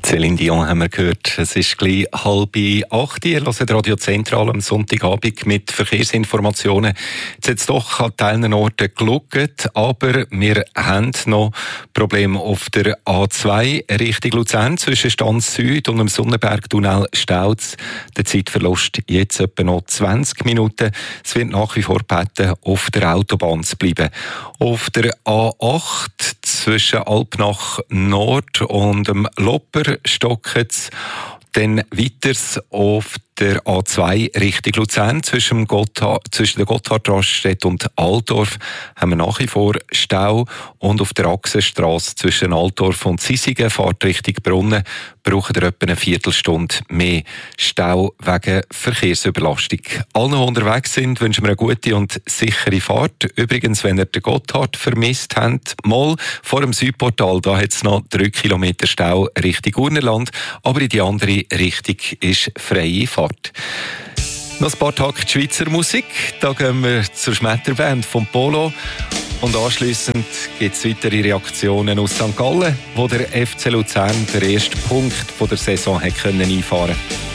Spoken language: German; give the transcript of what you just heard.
Céline Dion haben wir gehört. Es ist gleich 7:30. Ihr hört Radio Zentral am Sonntagabend mit Verkehrsinformationen. Jetzt doch an Teilen Orten geschaut, aber wir haben noch Probleme auf der A2 Richtung Luzern zwischen Stanz Süd und dem Sonnenbergtunnel Stauz. Der Zeitverlust jetzt etwa noch 20 Minuten. Es wird nach wie vor gebeten, auf der Autobahn zu bleiben. Auf der A8 zwischen Alpnach Nord und dem Lopper stockt es. Dann weiters auf der A2 Richtung Luzern zwischen der Gotthardraststätte und Altdorf haben wir nach wie vor Stau. Und auf der Achsenstrasse zwischen Altdorf und Sisigen, Fahrt Richtung Brunnen, braucht ihr etwa eine Viertelstunde mehr Stau wegen Verkehrsüberlastung. Allen, die unterwegs sind, wünschen wir eine gute und sichere Fahrt. Übrigens, wenn ihr den Gotthard vermisst habt, mal vor dem Südportal, da hat es noch 3 Kilometer Stau Richtung Urnerland, aber in die andere Richtung ist freie Fahrt. Noch ein paar Takte Schweizer Musik. Da gehen wir zur Schmetterband von Polo. Und anschliessend gibt es weitere Reaktionen aus St. Gallen, wo der FC Luzern den ersten Punkt der Saison hat einfahren konnte.